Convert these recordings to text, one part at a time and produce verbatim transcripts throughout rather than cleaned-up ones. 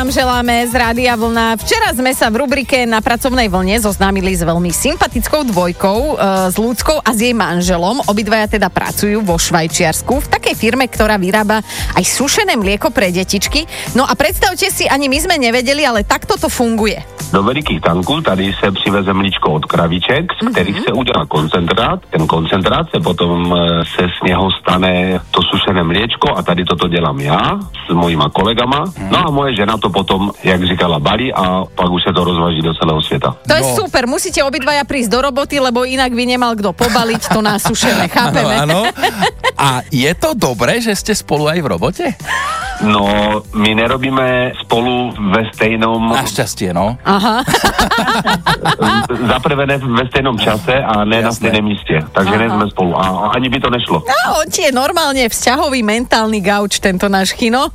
vám želáme z Rádia Vlna. Včera sme sa v rubrike Na pracovnej vlne zoznámili s veľmi sympatickou dvojkou, e, s Ľudskou a s jej manželom. Obidvaja teda pracujú vo Švajčiarsku v takej firme, ktorá vyrába aj sušené mlieko pre detičky. No a predstavte si, ani my sme nevedeli, ale takto to funguje. Do velikých tanků tady se přiveze mlíčko od kraviček, z kterých mm-hmm. se udělá koncentrát. Ten koncentrát se potom se z něho stane to sušené mliečko a tady toto dělám já s mojima kolegama. Mm-hmm. No a moje žena to potom, jak říkala, balí a pak už se to rozváží do celého světa. To je no. super, musíte obidvaja prísť do roboty, lebo inak by nemal kto pobaliť to nasušené, chápeme? Áno, a je to dobré, že ste spolu aj v robote? No, my nerobíme spolu ve stejnom... Našťastie, no. Aha. Zaprvé ne ve stejnom čase a ne Jasné. na stejném místě. Takže ne sme spolu. A ani by to nešlo. No, on ti je normálne vzťahový mentálny gauč, tento náš Chino.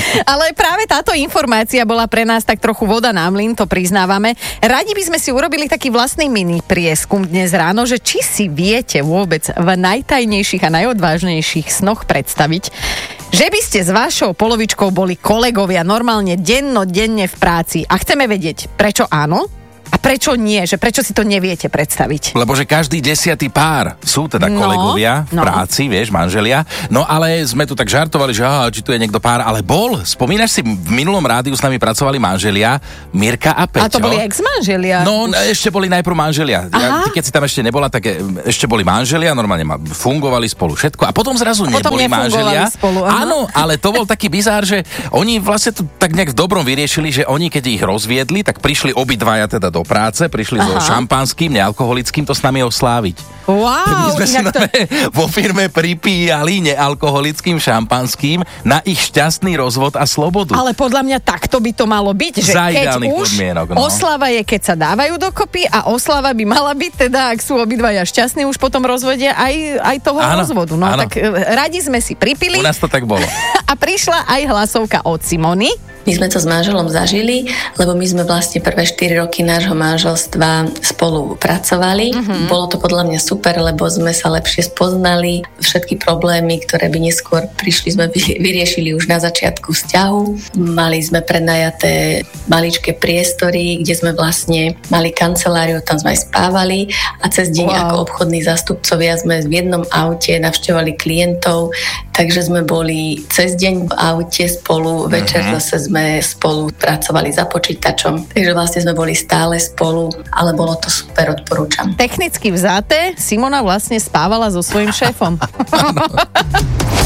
Ale práve táto informácia bola pre nás tak trochu voda na mlyn, to priznávame. Radi by sme si urobili taký vlastný mini prieskum dnes ráno, že či si viete vôbec v najtajnejších a najodvážnejších snoch predstaviť, že by ste s vašou polovičkou boli kolegovia normálne denno-denne v práci. A chceme vedieť, prečo áno a prečo nie, že prečo si to neviete predstaviť. Lebo že každý desiatý pár sú teda no, kolegovia v no. práci, vieš, manželia. No ale sme tu tak žartovali, že aha, či tu je niekto pár, ale bol. Spomínaš si, v minulom rádiu s nami pracovali manželia Mirka a Peťo. A to boli ex-manželia? No, už... ešte boli najprv manželia. Ja, keď si tam ešte nebola, tak ešte boli manželia, normálne fungovali spolu všetko. A potom zrazu a potom neboli manželia. Spolu, áno, ale to bol taký bizár, že oni vlastne to tak nejak v dobrom vyriešili, že oni keď ich rozviedli, tak prišli obidvaja teda do práce, prišli Aha. so šampanským, nealkoholickým, to s nami osláviť. Wow, my sme si to... vo firme pripíjali nealkoholickým šampanským na ich šťastný rozvod a slobodu. Ale podľa mňa takto by to malo byť, že Za keď už no. oslava je, keď sa dávajú dokopy a oslava by mala byť teda, ak sú obidvaja šťastní, už potom rozvodia aj, aj toho áno, rozvodu. No áno. Tak radi sme si pripili. U nás to tak bolo. A prišla aj hlasovka od Simony. My sme to s manželom zažili, lebo my sme vlastne prvé štyri roky nášho manželstva spolu pracovali. Mm-hmm. Bolo to podľa mňa super, lebo sme sa lepšie spoznali. Všetky problémy, ktoré by neskôr prišli, sme vyriešili už na začiatku vzťahu. Mali sme prenajaté maličké priestory, kde sme vlastne mali kanceláriu, tam sme aj spávali a cez deň wow. ako obchodní zástupcovia sme v jednom aute navštevovali klientov, takže sme boli cez deň v aute spolu, večer mm-hmm. zase sme spolu pracovali za počítačom, takže vlastne sme boli stále spolu, ale bolo to super, odporúčam. Technicky vzaté, Simona vlastne spávala so svojím šéfom.